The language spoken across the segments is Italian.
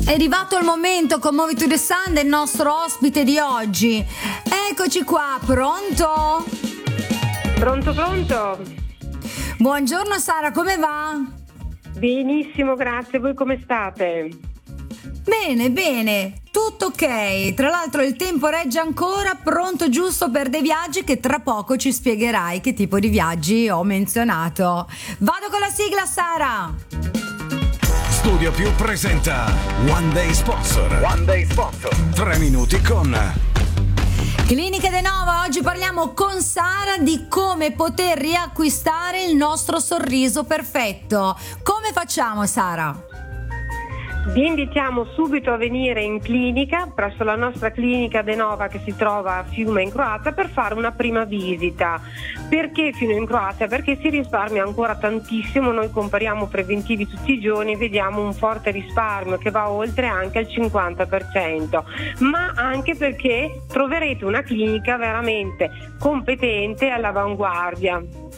È arrivato il momento con Movie to the Sun del nostro ospite di oggi. Eccoci qua, pronto? Pronto. Buongiorno Sara, come va? Benissimo, grazie. Voi come state? Bene, tutto ok. Tra l'altro il tempo regge ancora, pronto giusto per dei viaggi che tra poco ci spiegherai che tipo di viaggi ho menzionato. Vado con la sigla, Sara! Studio Più presenta One Day Sponsor. 3 minuti con Clinica Denova. Oggi parliamo con Sara di come poter riacquistare il nostro sorriso perfetto. Come facciamo, Sara? Vi invitiamo subito a venire in clinica, presso la nostra clinica Denova che si trova a Fiume in Croazia, per fare una prima visita. Perché fino in Croazia? Perché si risparmia ancora tantissimo. Noi compariamo preventivi tutti i giorni e vediamo un forte risparmio che va oltre anche il 50%, ma anche perché troverete una clinica veramente competente e all'avanguardia.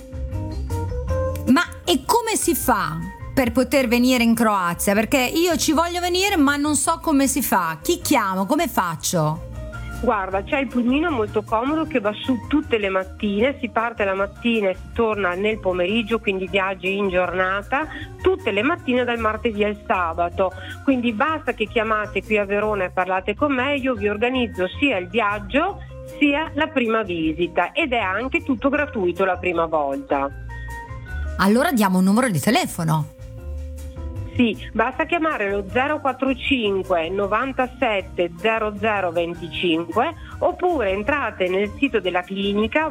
Ma e come si fa per poter venire in Croazia? Perché io ci voglio venire ma non so come si fa. Chi chiamo? Come faccio? Guarda, c'è il pulmino molto comodo che va su tutte le mattine, si parte la mattina e si torna nel pomeriggio, quindi viaggi in giornata, tutte le mattine dal martedì al sabato. Quindi basta che chiamate qui a Verona e parlate con me, io vi organizzo sia il viaggio sia la prima visita, ed è anche tutto gratuito la prima volta. Allora diamo un numero di telefono. Sì, basta chiamare lo 045 97 00 25 oppure entrate nel sito della clinica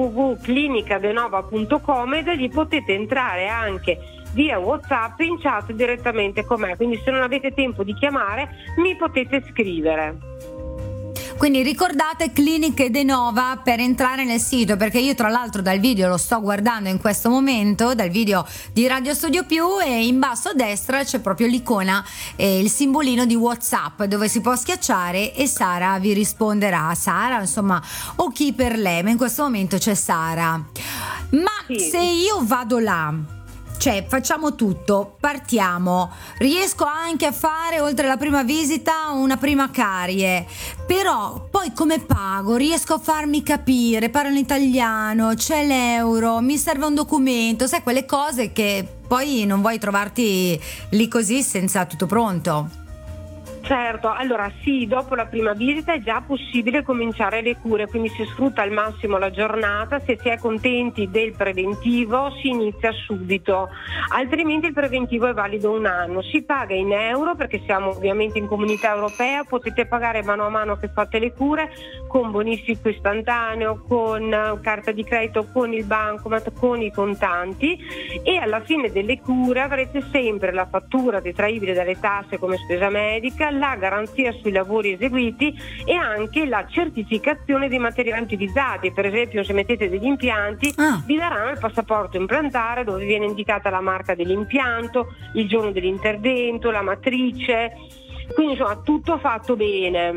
www.clinicadenova.com ed lì potete entrare anche via WhatsApp in chat direttamente con me, quindi se non avete tempo di chiamare mi potete scrivere. Quindi ricordate Cliniche Denova per entrare nel sito, perché io tra l'altro dal video lo sto guardando in questo momento, dal video di Radio Studio Più, e in basso a destra c'è proprio l'icona, il simbolino di WhatsApp dove si può schiacciare e Sara vi risponderà. Sara, insomma, o chi per lei, ma in questo momento c'è Sara. Ma Sì. se io vado là, cioè facciamo tutto, partiamo, riesco anche a fare oltre la prima visita una prima carie, però poi come pago? Riesco a farmi capire, parlo in italiano, c'è l'euro, mi serve un documento, sai, quelle cose che poi non vuoi trovarti lì così senza tutto pronto. Certo, allora sì, dopo la prima visita è già possibile cominciare le cure, quindi si sfrutta al massimo la giornata. Se si è contenti del preventivo si inizia subito, altrimenti il preventivo è valido un anno. Si paga in euro perché siamo ovviamente in Comunità Europea, potete pagare mano a mano che fate le cure con bonifico istantaneo, con carta di credito, con il bancomat, con i contanti, e alla fine delle cure avrete sempre la fattura detraibile dalle tasse come spesa medica, la garanzia sui lavori eseguiti e anche la certificazione dei materiali utilizzati. Per esempio, se mettete degli impianti vi daranno il passaporto implantare dove viene indicata la marca dell'impianto, il giorno dell'intervento, la matrice, quindi insomma tutto fatto bene.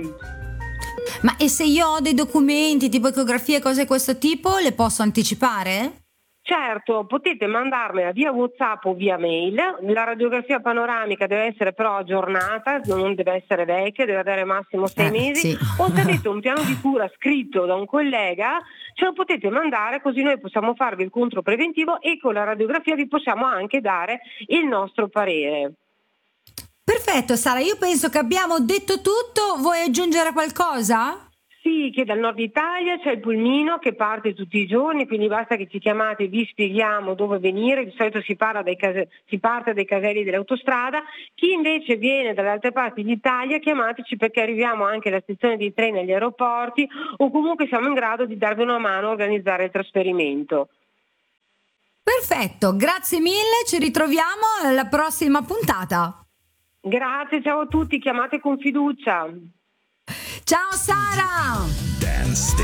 Ma e se io ho dei documenti tipo ecografie e cose di questo tipo, le posso anticipare? Certo, potete mandarmela via WhatsApp o via mail. La radiografia panoramica deve essere però aggiornata, non deve essere vecchia, deve avere massimo 6 mesi. Sì. O se avete un piano di cura scritto da un collega, ce lo potete mandare, così noi possiamo farvi il controllo preventivo e con la radiografia vi possiamo anche dare il nostro parere. Perfetto, Sara, io penso che abbiamo detto tutto. Vuoi aggiungere qualcosa? Sì, che dal nord Italia c'è il pulmino che parte tutti i giorni, quindi basta che ci chiamate e vi spieghiamo dove venire. Di solito si parte dai caselli dell'autostrada. Chi invece viene dalle altre parti d'Italia, chiamateci perché arriviamo anche alla stazione dei treni agli aeroporti, o comunque siamo in grado di darvi una mano a organizzare il trasferimento. Perfetto, grazie mille, ci ritroviamo alla prossima puntata. Grazie, ciao a tutti, chiamate con fiducia. Ciao Sara!